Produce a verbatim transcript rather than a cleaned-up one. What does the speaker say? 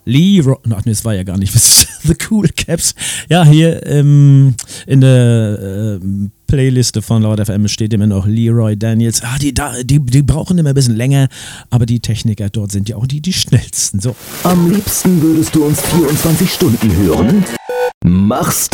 Leroy, ach nee, das war ja gar nicht, The Cool Caps. Ja, hier ähm, in der äh, Playliste von Laut F M steht immer noch Leroy Daniels. Ah, die, die, die brauchen immer ein bisschen länger, aber die Techniker dort sind ja auch die, die schnellsten. So. Am liebsten würdest du uns vierundzwanzig Stunden hören? Mach's